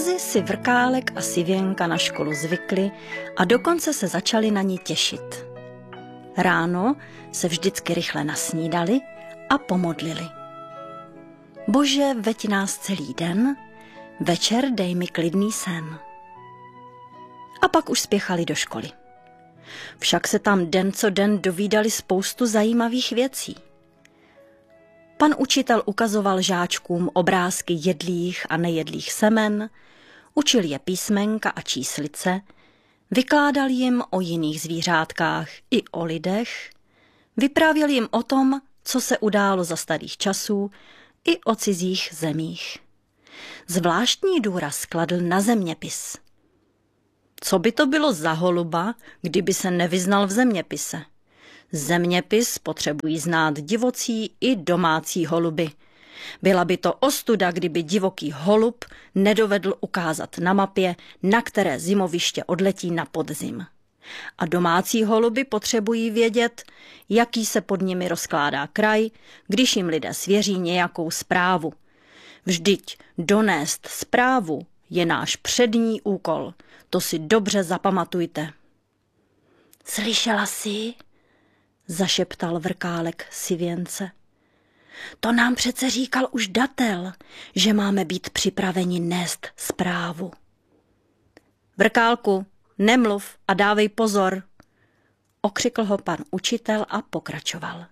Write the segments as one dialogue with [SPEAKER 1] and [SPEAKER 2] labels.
[SPEAKER 1] Si Vrkálek a Sivěnka na školu zvykli a dokonce se začali na ní těšit. Ráno se vždycky rychle nasnídali a pomodlili. Bože, veď nás celý den, večer dej mi klidný sen. A pak už spěchali do školy. Však se tam den co den dovídali spoustu zajímavých věcí. Pan učitel ukazoval žáčkům obrázky jedlých a nejedlých semen, učil je písmenka a číslice, vykládal jim o jiných zvířátkách i o lidech, vyprávěl jim o tom, co se událo za starých časů, i o cizích zemích. Zvláštní důraz kladl na zeměpis. Co by to bylo za holuba, kdyby se nevyznal v zeměpise? Zeměpis potřebují znát divocí i domácí holuby. Byla by to ostuda, kdyby divoký holub nedovedl ukázat na mapě, na které zimoviště odletí na podzim. A domácí holuby potřebují vědět, jaký se pod nimi rozkládá kraj, když jim lidé svěří nějakou zprávu. Vždyť donést zprávu je náš přední úkol. To si dobře zapamatujte. Slyšela jsi? Zašeptal Vrkálek Sivěnce. To nám přece říkal už datel, že máme být připraveni nést zprávu. Vrkálku, nemluv a dávej pozor, okřikl ho pan učitel a pokračoval.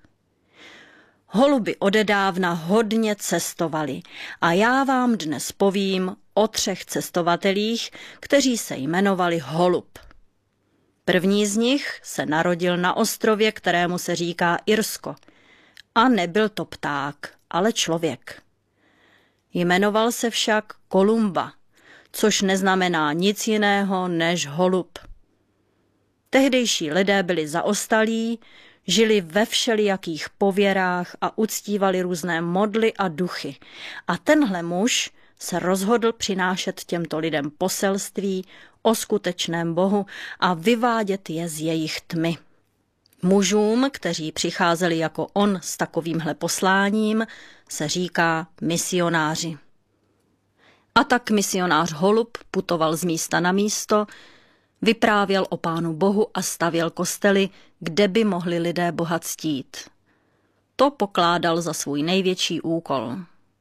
[SPEAKER 1] Holuby odedávna hodně cestovali a já vám dnes povím o 3 cestovatelích, kteří se jmenovali Holub. První z nich se narodil na ostrově, kterému se říká Irsko. A nebyl to pták, ale člověk. Jmenoval se však Kolumba, což neznamená nic jiného než holub. Tehdejší lidé byli zaostalí, žili ve všelijakých pověrách a uctívali různé modly a duchy. A tenhle muž se rozhodl přinášet těmto lidem poselství o skutečném Bohu a vyvádět je z jejich tmy. Mužům, kteří přicházeli jako on s takovýmhle posláním, se říká misionáři. A tak misionář Holub putoval z místa na místo, vyprávěl o Pánu Bohu a stavěl kostely, kde by mohli lidé Boha ctít. To pokládal za svůj největší úkol.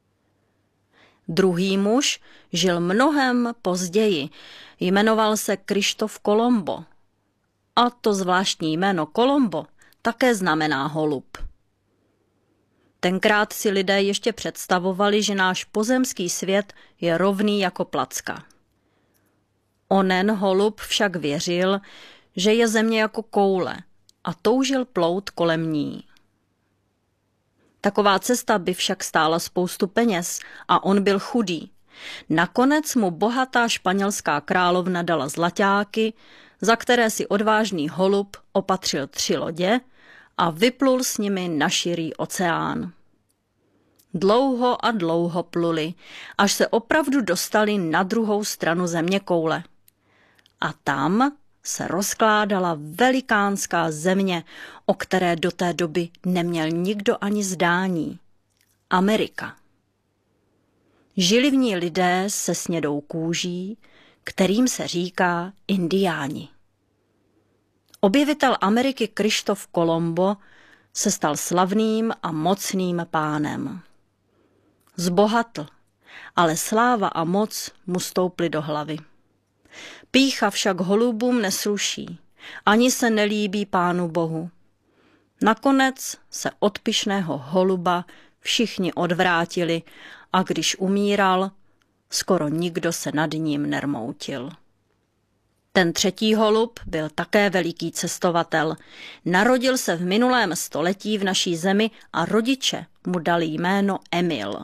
[SPEAKER 1] Druhý muž žil mnohem později, jmenoval se Kryštof Kolombo. A to zvláštní jméno Kolombo také znamená holub. Tenkrát si lidé ještě představovali, že náš pozemský svět je rovný jako placka. Onen holub však věřil, že je země jako koule a toužil plout kolem ní. Taková cesta by však stála spoustu peněz a on byl chudý. Nakonec mu bohatá španělská královna dala zlaťáky, za které si odvážný holub opatřil 3 lodě a vyplul s nimi na širý oceán. Dlouho a dlouho pluli, až se opravdu dostali na druhou stranu zeměkoule. A tam se rozkládala velikánská země, o které do té doby neměl nikdo ani zdání. Amerika. Žili v ní lidé se snědou kůží, kterým se říká indiáni. Objevitel Ameriky Kryštof Kolombo se stal slavným a mocným pánem. Zbohatl, ale sláva a moc mu stouply do hlavy. Pýcha však holubům nesluší, ani se nelíbí Pánu Bohu. Nakonec se od pyšného holuba všichni odvrátili a když umíral, skoro nikdo se nad ním nermoutil. Ten 3. holub byl také veliký cestovatel. Narodil se v minulém století v naší zemi a rodiče mu dali jméno Emil.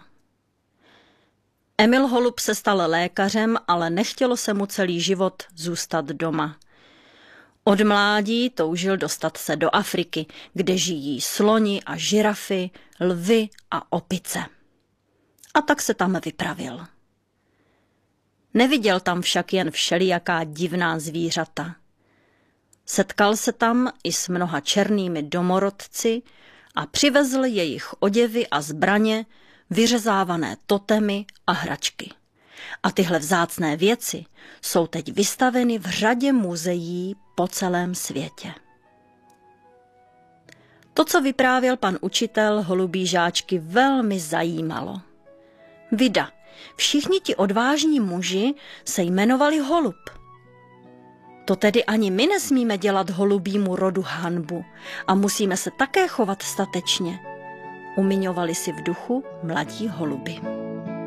[SPEAKER 1] Emil Holub se stal lékařem, ale nechtělo se mu celý život zůstat doma. Od mládí toužil dostat se do Afriky, kde žijí sloni a žirafy, lvy a opice. A tak se tam vypravil. Neviděl tam však jen všelijaká divná zvířata. Setkal se tam i s mnoha černými domorodci a přivezl jejich oděvy a zbraně, vyřezávané totemy a hračky. A tyhle vzácné věci jsou teď vystaveny v řadě muzeí po celém světě. To, co vyprávěl pan učitel, holubí žáčky velmi zajímalo. Vida, všichni ti odvážní muži se jmenovali Holub. To tedy ani my nesmíme dělat holubímu rodu hanbu a musíme se také chovat statečně, umiňovali si v duchu mladí holubi.